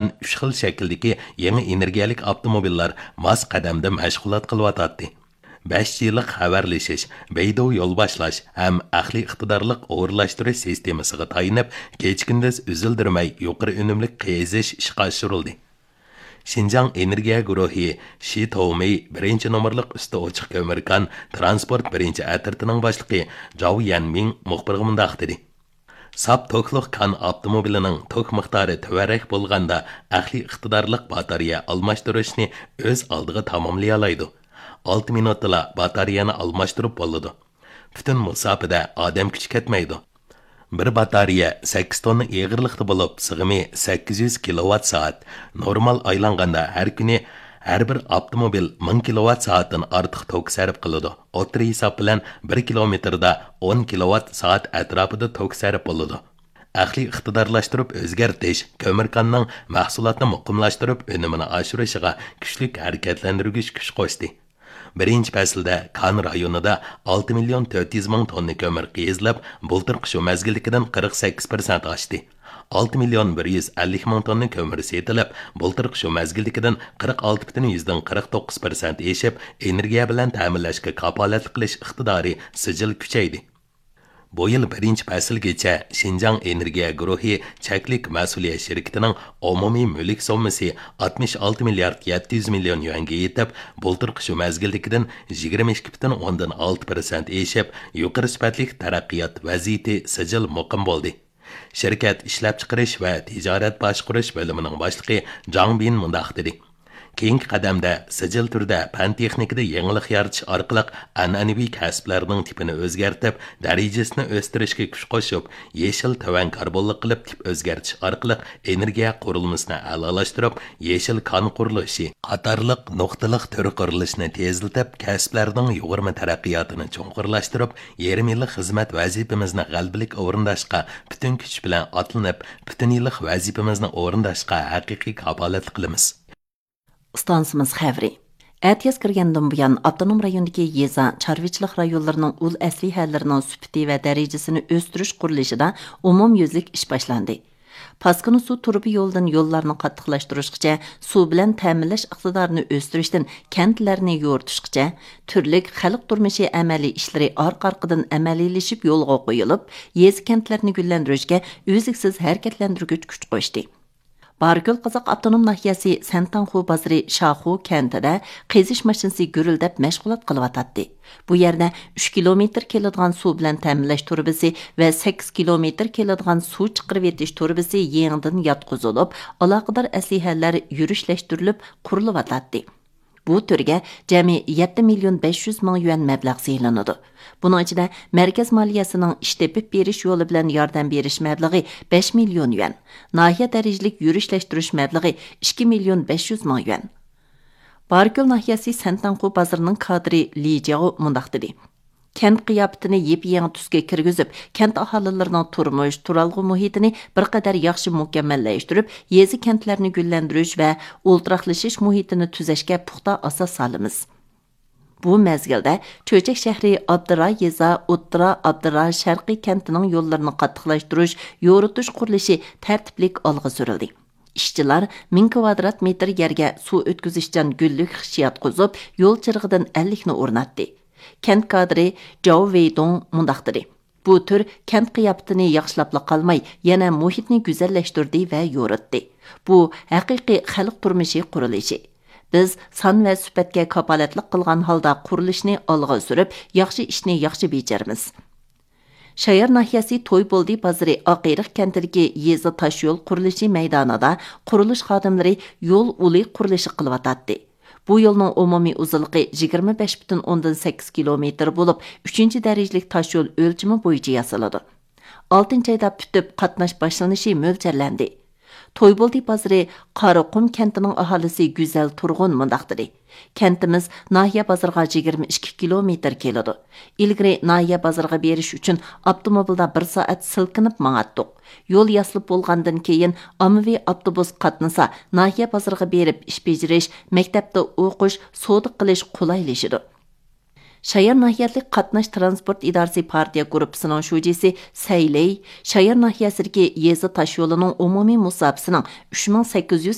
bilan 3 xil shakldagi yangi energiyalik avtomobillar mos qadamda mashg'ulot qilyotdi. 5 yillik xabarlashish, Beidou yo'l boshlash ham aqliy iqtidorliq o'g'irlashtirish sistemasiga tayinib, kech-kunduz uzildirmay yuqori unumli qizish ishga oshirildi. Xinjiang energiya guruhi Shi Toumei birinchi nomerlik usti ochiq ko'mirkan transport birinchi atirtining boshlig'i Zhao Yanming muxbirga mundaq dedi. Sap tokliq kan avtomobilining tok miqdori tuvarak bo'lganda aqliy iqtidorliq batareya almashtirishni o'z oldiga tamomlay oladi. 6 minutda batareyani almashtirib bo'ladi. Butun musofada odam kuchi ketmaydi. Bir batareya 8 tonna egirlikda bo'lib, sig'imi 800 kWh. Normal aylanganda har kuni har bir avtomobil 1000 kWh ortiq tok sarf qiladi. O'tri hisob bilan 1 kilometrda 10 kWh atrofida tok sarf bo'ladi. Aqliy iqtidorlashtirib o'zgartirish ko'mirkonning mahsulotni muqimlashtirib unumini oshirishiga kuchli harakatlantirgich kuch qo'shdi. Birinchi faslda Kan rayonida 6 million 400 ming tonna ko'mir qiyizlab, bultirqi shu mazgildagidan 48% oshdi. 6 million 150 ming tonna ko'mir setilib, bultirqi shu mazgildagidan 46,49% eshib, energiya bilan ta'minlashga kafolatlik qilish iqtidori sijil kuchaydi. Bu yil birinchi faslgacha Xinjiang energiya guruhi cheklik mas'uliyat shirkatining umumiy mulk summasi 66 milliard 700 million yuanga yetib, bultirqi shu mazgildagidan 22,6% eshib, yuqori sifatli taraqqiyot vaziyati sijil muqim bo'ldi. Shirkat ishlab chiqarish va tijorat boshqarish bo'limining boshlig'i Zhang Bin mundaq dedi. Keyingi qadamda sijil turda fan texnikada yangilik yaratish orqali an'anaviy kasblarning tipini o'zgartib, darajasini o'stirishga kuch qo'shib, yeshil tuvan karbonli qilib tip o'zgartish orqali energiya qurilmasini a'lolashtirib, yeshil kon qurilishi qatorliq nuqtaliq tur qurilishini tezlatib, kasblarning yuqori taraqqiyotini cho'nqurlashtirib, yarim yillik xizmat vazifamizni g'albilik o'rindashga butun kuch bilan otlanib, butun yillik vazifamizni o'rindashga haqiqiy kafolatlik qilamiz. Stansımız xəvri. Ətiyyaz kirgəndən bu yan avtonom rayondakı yeza, çarviçilik rayonlarının ul əslihələrinin sübti və dərəcəsini östürüş qurilishida umum yüzlük iş başlandı. Paskını su turubi yoldan yollarını qattiqlaşdırışqıca, su bilan təminləş iqtidarını östürüşdən kəndlərini yoğurtuşqıca, türlük xalq turmushi əməli işləri arqa-arqadan əməliləşib yolğa qoyulub, yezi kəndlərini gülləndirishə üzüksüz hərəkətləndirgüç kuch qo'shdi. Bargül Qazaq Avtonom nahiyasi Santanxu bazarı Şaxu kentida qezish mashinasi gurildab mashg'ulot qilyotdi. Bu yerda 3 kilometr keladigan suv bilan ta'minlash turbasi va 8 kilometr keladigan suv chiqarib etish turbasi yangidan yotqizilib, aloqador aslihalar yurishlashtirilib qurilyotdi. Bu turga jami 7 million 500 ming yuan mablag' saylanadi. Bunun ichida markaz moliyasining ish tepib berish yo'li bilan yordam berish mablag'i 5 million yuan, nahiya darajalik yurishlash mablag'i 2 million 500 ming yuan. Bargül nahiyasi Santanxu bozorining kadri Li Jiao mundaq dedi. Kent qiyofatini yep-yangi tusga kirgizib, kent aholilarining turmush, turalg'u muhitini bir qadar yaxshi mukammallashtirib, yezi kentlarni gullantirish va o'ltiraqlashish muhitini tuzashga puxta asos solamiz. Bu mezgilda Cho'chak shahri Abdira yeza, O'ttira Abdira sharqiy kentining yo'llarini qattiqlashtirish, yo'ritish qurilishi tartiblik olg'a surildi. Ishchilar 1000 kvadrat metr yerga suv o'tkazishdan gullik hissiyat qo'zib, yo'l chirg'idan 50 ni o'rnatdi. Kent kadri Zhao Weidong mundaq dedi. Bu tür kent qiyofatini yaxshilab qolmay, yana muhitni go'zallashtirdi va yo'ritdi. Bu haqiqiy xalq turmushi qurilishi. Biz son va sifatga kafolatlik qilgan holda qurilishni olg'a surib, yaxshi ishni yaxshi bejaramiz. Shayar nahiyasi To'yboldi bozori Oqiriq kentidagi yezi tosh yo'l qurilishi maydonida qurilish xodimlari yo'l uli qurilishi qilyotdi. Bu yo'lning umumiy uzunligi 25,8 kilometr bo'lib, 3-darajalik tosh yo'l o'lchami bo'yicha yasaladi. 6-oyda putib qatnash boshlanishi mo'ljallanadi. To'yboldi bozori Qaraqum kentining aholisi Güzel Turg'un mundaq dedi. Kentimiz nahiya bozoriga 22 kilometr keladi. Ilgari nahiya bozoriga berish uchun avtomobilda 1 soat silkinib mang'atdik. Yo'l yasilib bo'lgandan keyin ommaviy avtobus qatnasa, nahiya bozoriga berib ish bajarish, maktabda o'qish, savdo qilish qulaylashadi. Shayar nahiyalik qatnash transport idorasi partiya guruhisining shujisi Sayley, Shayar nahiyasidagi yezi tosh yo'lining umumiy musofasining 3800